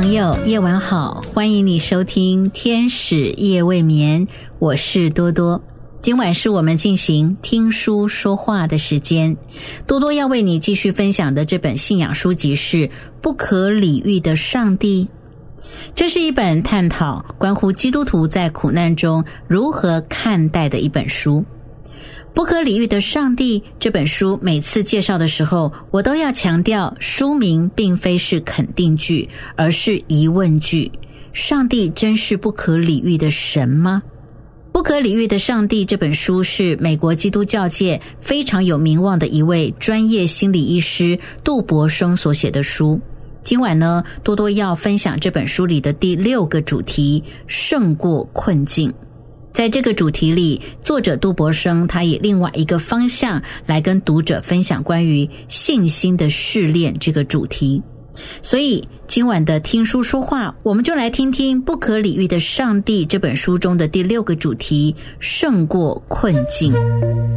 朋友，夜晚好，欢迎你收听天使夜未眠，我是多多。今晚是我们进行听书说话的时间，多多要为你继续分享的这本信仰书籍是《不可理喻的上帝》。这是一本探讨关乎基督徒在苦难中如何看待的一本书。不可理喻的上帝这本书每次介绍的时候，我都要强调书名并非是肯定句，而是疑问句。上帝真是不可理喻的神吗？不可理喻的上帝这本书是美国基督教界非常有名望的一位专业心理医师杜博生所写的书。今晚呢，多多要分享这本书里的第6个主题，胜过困境。在这个主题里，作者杜博生他以另外一个方向来跟读者分享关于信心的试炼这个主题。所以今晚的听书说话，我们就来听听《不可理喻的上帝》这本书中的第6个主题，胜过困境。